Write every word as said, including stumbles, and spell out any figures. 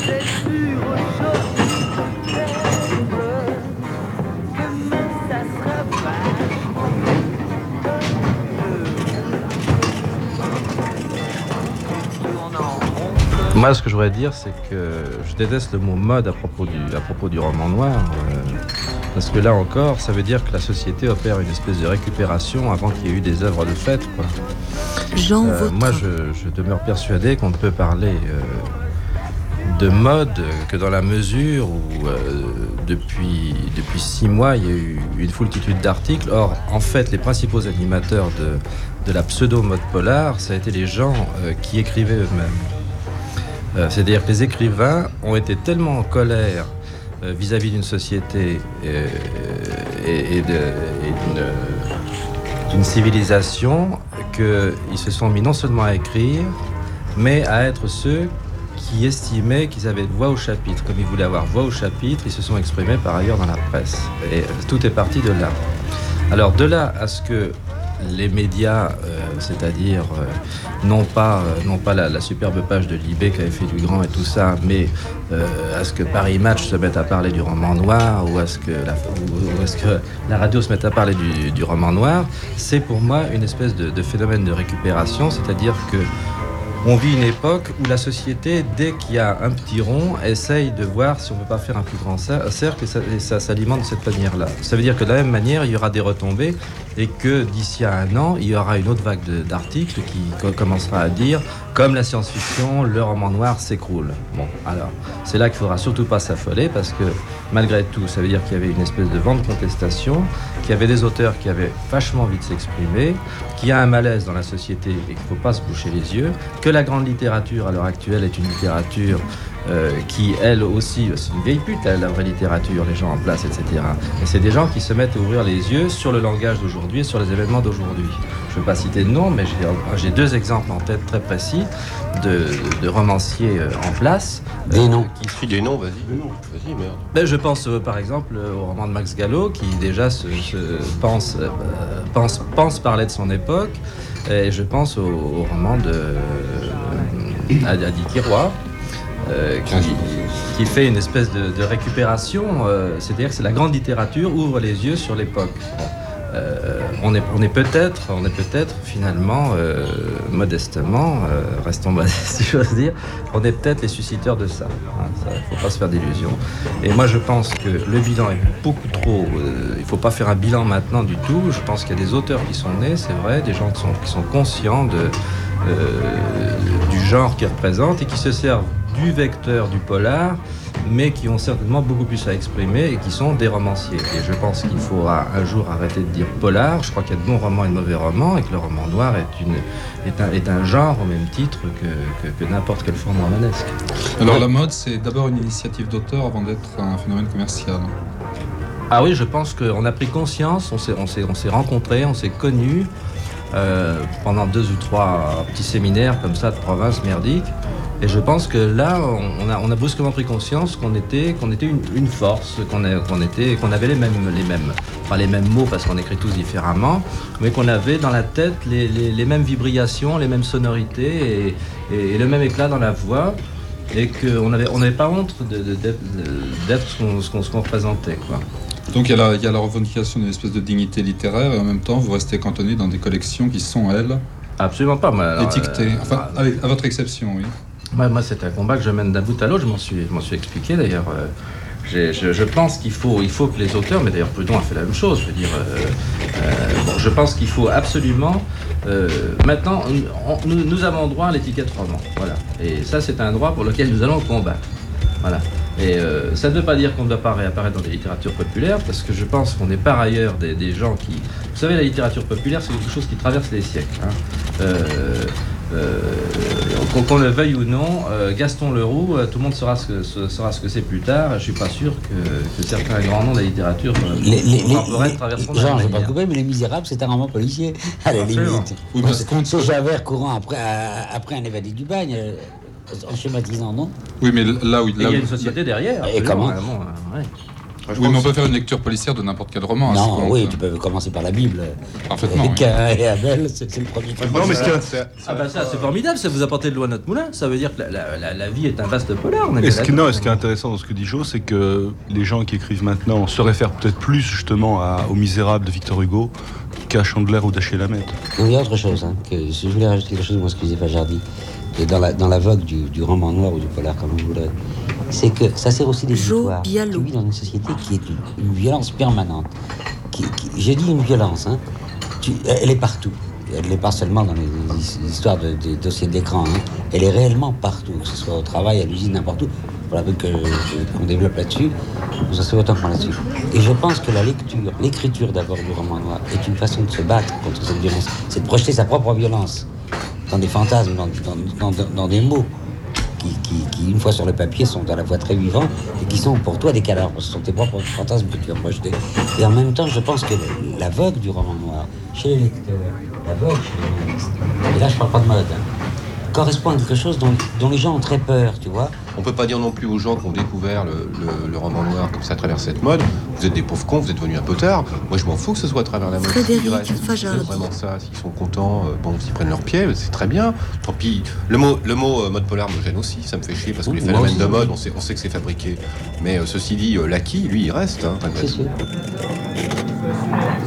Moi, ce que je voudrais dire, c'est que je déteste le mot mode à propos du, à propos du roman noir. Euh, parce que là encore, ça veut dire que la société opère une espèce de récupération avant qu'il y ait eu des œuvres de fait, quoi. Jean Euh, moi, je, je demeure persuadé qu'on ne peut parler euh, de mode que dans la mesure où, euh, depuis, depuis six mois, il y a eu une foultitude d'articles. Or, en fait, les principaux animateurs de, de la pseudo-mode polar, ça a été les gens euh, qui écrivaient eux-mêmes. Euh, c'est-à-dire que les écrivains ont été tellement en colère euh, vis-à-vis d'une société euh, et, et, de, et d'une, d'une civilisation qu'ils se sont mis non seulement à écrire, mais à être ceux qui estimaient qu'ils avaient voix au chapitre. Comme ils voulaient avoir voix au chapitre, ils se sont exprimés par ailleurs dans la presse. Et tout est parti de là. Alors de là à ce que les médias, euh, c'est-à-dire euh, non pas, euh, non pas la, la superbe page de Libé qui avait fait du grand et tout ça, mais euh, à ce que Paris Match se mette à parler du roman noir, ou à ce que la, ou, ou à ce que la radio se mette à parler du, du roman noir, c'est pour moi une espèce de, de phénomène de récupération, c'est-à-dire que on vit une époque où la société, dès qu'il y a un petit rond, essaye de voir si on ne peut pas faire un plus grand cercle, et ça, et ça s'alimente de cette manière-là. Ça veut dire que de la même manière, il y aura des retombées et que d'ici à un an, il y aura une autre vague de, d'articles qui commencera à dire « Comme la science-fiction, le roman noir s'écroule ». Bon, alors, c'est là qu'il ne faudra surtout pas s'affoler parce que, malgré tout, ça veut dire qu'il y avait une espèce de vent de contestation, qu'il y avait des auteurs qui avaient vachement envie de s'exprimer, qu'il y a un malaise dans la société et qu'il ne faut pas se boucher les yeux, que la grande littérature à l'heure actuelle est une littérature euh, qui, elle aussi, c'est une vieille pute, la, la vraie littérature, les gens en place, et cetera. Et c'est des gens qui se mettent à ouvrir les yeux sur le langage d'aujourd'hui et sur les événements d'aujourd'hui. Je ne veux pas citer de nom, mais j'ai, j'ai deux exemples en tête très précis de, de, de romanciers euh, en place. Des euh, noms. Qui suit des noms, vas-y, des noms. Vas-y, merde. Ben, je pense euh, par exemple au roman de Max Gallo, qui déjà se, se pense, euh, pense, pense parler de son époque. Et je pense au, au roman de euh, Adi Quiroy, euh, qui, qui fait une espèce de, de récupération, euh, c'est-à-dire que c'est la grande littérature ouvre les yeux sur l'époque. Euh, on est, on est peut-être, on est peut-être finalement, euh, modestement, euh, restons modestes si j'ose dire, on est peut-être les susciteurs de ça. Il hein, ne faut pas se faire d'illusions. Et moi je pense que le bilan est beaucoup trop, euh, il ne faut pas faire un bilan maintenant du tout. Je pense qu'il y a des auteurs qui sont nés, c'est vrai, des gens qui sont, qui sont conscients de, euh, du genre qu'ils représentent et qui se servent du vecteur du polar, mais qui ont certainement beaucoup plus à exprimer et qui sont des romanciers. Et je pense qu'il faudra un jour arrêter de dire polar. Je crois qu'il y a de bons romans et de mauvais romans et que le roman noir est, une, est, un, est un genre au même titre que, que, que n'importe quelle forme romanesque. Alors la mode, c'est d'abord une initiative d'auteur avant d'être un phénomène commercial. Ah oui, je pense qu'on a pris conscience, on s'est, on s'est, on s'est rencontrés, on s'est connus euh, pendant deux ou trois petits séminaires comme ça de province merdique. Et je pense que là, on a, on a brusquement pris conscience qu'on était, qu'on était une, une force, qu'on, a, qu'on, était, qu'on avait les mêmes, les mêmes, pas les mêmes mots parce qu'on écrit tous différemment, mais qu'on avait dans la tête les, les, les mêmes vibrations, les mêmes sonorités et, et, et le même éclat dans la voix, et qu'on n'avait on avait pas honte de, de, d'être, d'être ce qu'on, ce qu'on, ce qu'on représentait, quoi. Donc il y, a la, il y a la revendication d'une espèce de dignité littéraire et en même temps vous restez cantonné dans des collections qui sont, elles, absolument pas, moi, alors, étiquetées. euh, Enfin, avec, à votre exception, oui. Moi, moi, c'est un combat que je mène d'un bout à l'autre, je m'en suis, je m'en suis expliqué d'ailleurs. Euh, j'ai, je, je pense qu'il faut, il faut que les auteurs, mais d'ailleurs Proudhon a fait la même chose, je veux dire, euh, euh, bon, je pense qu'il faut absolument, euh, maintenant, on, nous, nous avons droit à l'étiquette roman, voilà. Et ça, c'est un droit pour lequel nous allons combattre, voilà. Et euh, ça ne veut pas dire qu'on ne doit pas réapparaître dans des littératures populaires, parce que je pense qu'on est par ailleurs des, des gens qui... Vous savez, la littérature populaire, c'est quelque chose qui traverse les siècles, hein. Euh, Euh, qu'on, qu'on le veuille ou non, euh, Gaston Leroux, euh, tout le monde saura ce que, ce, saura ce que c'est plus tard. Je suis pas sûr que, que certains grands noms de la littérature les, les, contemporaine traverseront les, la Genre, je ne vais manière. pas couper, mais Les Misérables, c'est un roman policier, à la limite. Oui, parce qu'on... Ce Javert courant après, après un évadé du bagne, en schématisant, non? Oui, mais là où... Et il y a une société derrière. Et comment vraiment, ouais. Oui, mais on peut faire une lecture policière de n'importe quel roman. Non, hein, oui, compte. tu peux commencer par la Bible. Parfaitement. Et Oui. Caïn et Abel, c'est c'est le premier truc. Non, mais ça- c'est- c'est- Ah bah ça c'est formidable, ça vous apportez de l'eau à notre moulin, ça veut dire que la, la- la- la vie est un vaste polar. On est Et bien ce, qui, d'accord. non, et ce qui est intéressant dans ce que dit Jo, c'est que les gens qui écrivent maintenant se réfèrent peut-être plus justement à, aux Misérables de Victor Hugo qu'à Chandler ou d'Achille Lamet. Il y a autre chose, hein, que si je voulais rajouter quelque chose, moi, ce que disait Fajardi, et dans la, dans la vogue du, du roman noir ou du polar, comme vous voudrez, c'est que ça sert aussi des Jo histoires. Bialou. Tu vis dans une société qui est une, une violence permanente. Qui, qui- je dis une violence, hein, tu- elle est partout. Elle n'est pas seulement dans les, les histoires de, des dossiers d'écran, hein. Elle est réellement partout, que ce soit au travail, à l'usine, n'importe où. Voilà que qu'on développe là-dessus, vous en savez autant que moi là-dessus. Et je pense que la lecture, l'écriture d'abord du roman noir, est une façon de se battre contre cette violence. C'est de projeter sa propre violence dans des fantasmes, dans, dans, dans, dans des mots qui, qui, qui, une fois sur le papier, sont à la fois très vivants et qui sont pour toi des cadavres. Ce sont tes propres fantasmes que tu as projetés. Et en même temps, je pense que la vogue du roman noir, chez les lecteurs, la vogue chez les journalistes, et là je parle pas de mode, hein, correspond à quelque chose dont, dont les gens ont très peur, tu vois. On peut pas dire non plus aux gens qui ont découvert le, le- le roman noir comme ça à travers cette mode, vous êtes des pauvres cons, vous êtes venus un peu tard. Moi je m'en fous que ce soit à travers la mode. Frédéric S'ils restent, Fajardi. C'est vraiment ça, s'ils sont contents, euh, bon, s'ils prennent leurs pieds, c'est très bien. Tant pis, le mot, le mot euh, mode polar me gêne aussi, ça me fait chier parce que les Moi phénomènes aussi. de mode, on sait, on sait que c'est fabriqué. Mais euh, ceci dit, euh, l'acquis, lui, il reste. Hein, C'est sûr.